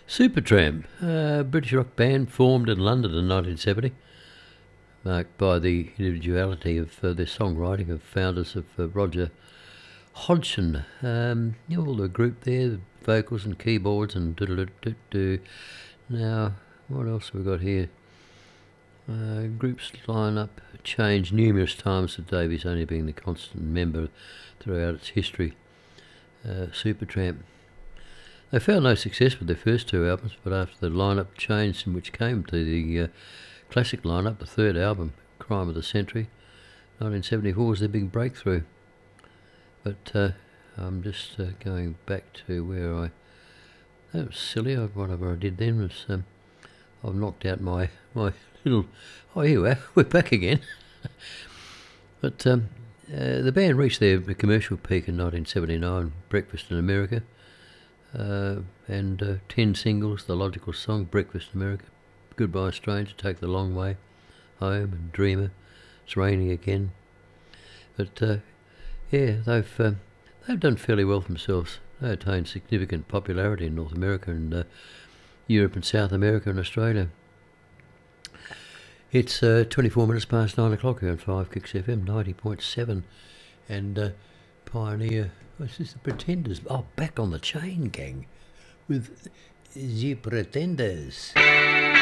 Supertramp, a British rock band formed in London in 1970, marked by the individuality of their songwriting of founders of Roger Hodgson. All the group there, the vocals and keyboards and do. Now, what else have we got here? Group's lineup changed numerous times, with Davies only being the constant member throughout its history. Supertramp. They found no success with their first two albums, but after the lineup changed, in which came to the classic lineup, the third album, Crime of the Century, 1974 was their big breakthrough. But I'm just going back to where that was silly. Whatever I did then was I've knocked out my little. Oh, here we are. We're back again. But the band reached their commercial peak in 1979, Breakfast in America, and 10 singles, The Logical Song, Breakfast in America, Goodbye Stranger, Take the Long Way Home, and Dreamer, It's Raining Again. But yeah, they've done fairly well for themselves. They attained significant popularity in North America and Europe and South America and Australia. It's 24 minutes past 9 o'clock here on 5 Kicks FM 90.7 and Pioneer. What's this? The Pretenders. Oh, Back on the Chain Gang with The Pretenders.